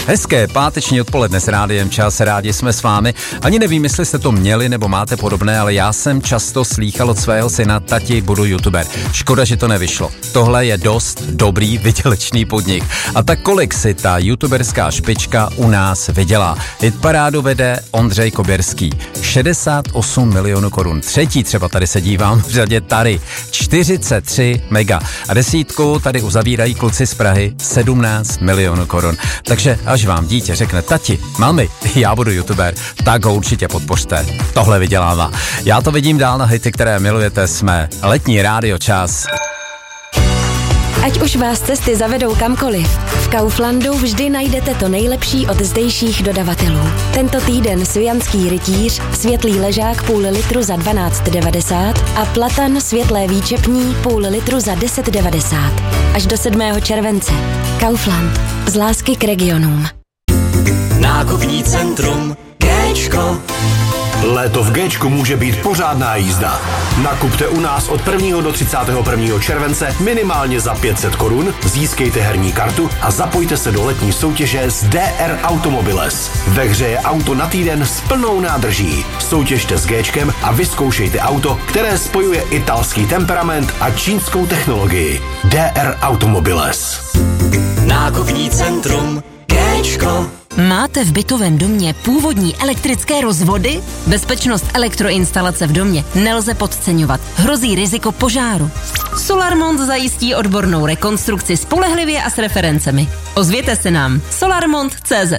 Hezké páteční odpoledne s Rádiem Čas, rádi jsme s vámi. Ani nevím, jestli jste to měli nebo máte podobné, ale já jsem často slýchal od svého syna: tati, budu youtuber. Škoda, že to nevyšlo. Tohle je dost dobrý vydělečný podnik. A tak kolik si ta youtuberská špička u nás vydělá? Hitparádu vede Ondřej Koběrský. 68 milionů korun. Třetí třeba tady se dívám v řadě Tary. 43 mega. A desítku tady uzavírají kluci z Prahy. 17 milionů korun. Takže až vám dítě řekne: tati, mami, já budu youtuber, tak ho určitě podpořte. Tohle vydělává. Já to vidím dál na hity, které milujete. Jsme letní Rádio Čas. Ať už vás cesty zavedou kamkoliv, v Kauflandu vždy najdete to nejlepší od zdejších dodavatelů. Tento týden Svijanský rytíř, světlý ležák půl litru za 12,90 a platan světlé výčepní půl litru za 10,90. Až do 7. července. Kaufland. Z lásky k regionům. Nákupní centrum Géčko. Léto v Géčku může být pořádná jízda. Nakupte u nás od 1. do 31. července minimálně za 500 korun, získejte herní kartu a zapojte se do letní soutěže s DR Automobiles. Ve hře je auto na týden s plnou nádrží. Soutěžte s Géčkem a vyzkoušejte auto, které spojuje italský temperament a čínskou technologii. DR Automobiles. Nákupní centrum Géčko. Máte v bytovém domě původní elektrické rozvody? Bezpečnost elektroinstalace v domě nelze podceňovat. Hrozí riziko požáru. Solarmont zajistí odbornou rekonstrukci spolehlivě a s referencemi. Ozvěte se nám. solarmont.cz.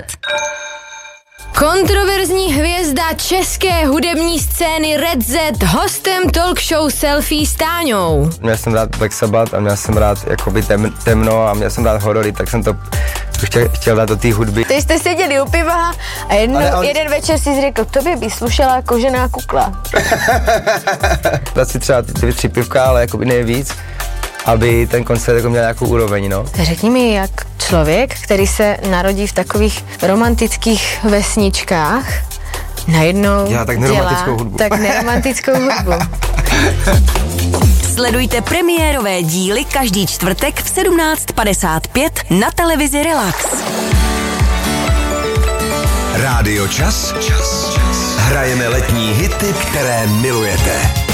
Kontroverzní hvězda české hudební scény Red Z hostem talk show Selfie s Táňou. Měl jsem rád Black Sabbath a měl jsem rád jakoby temno a měl jsem rád horory, tak jsem to chtěl dát do té hudby. Teď jste seděli u piva a jeden večer si řekl: tobě by slušela kožená kukla. Dát si třeba 2-3 pivka, ale jakoby ne víc, aby ten koncert jako měl nějakou úroveň, no. Řekni mi, jak člověk, který se narodí v takových romantických vesničkách, najednou dělá tak neromantickou hudbu. Tak neromantickou hudbu. Sledujte premiérové díly každý čtvrtek v 17:55 na televizi Relax. Rádio Čas. Hrajeme letní hity, které milujete.